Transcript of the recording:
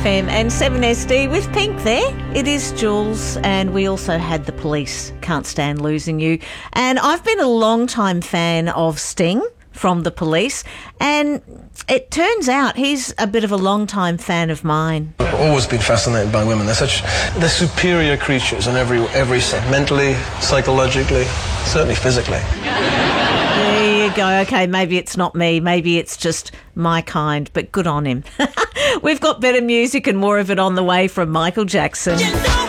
FM and 7SD with Pink there. It is Jules, and we also had The Police, Can't Stand Losing You. And I've been a long-time fan of Sting from The Police, and it turns out he's a bit of a long-time fan of mine. I've always been fascinated by women. They're superior creatures in every sense. Mentally, psychologically, certainly physically. There you go. Okay, maybe it's not me. Maybe it's just my kind, but good on him. We've got better music and more of it on the way from Michael Jackson.